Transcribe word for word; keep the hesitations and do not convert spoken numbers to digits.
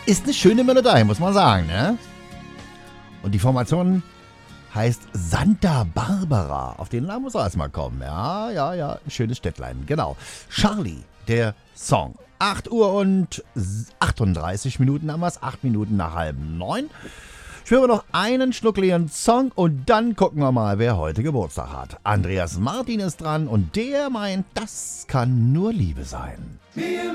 Ist eine schöne Melodie, muss man sagen, ne? Und die Formation heißt Santa Barbara. Auf den Namen muss er erstmal kommen. Ja, ja, ja, schönes Städtlein, genau. Charlie, der Song. acht Uhr und achtunddreißig Minuten haben wir es, acht Minuten nach halb neun. Ich höre noch einen Schluck leeren Song und dann gucken wir mal, wer heute Geburtstag hat. Andreas Martin ist dran und der meint, das kann nur Liebe sein.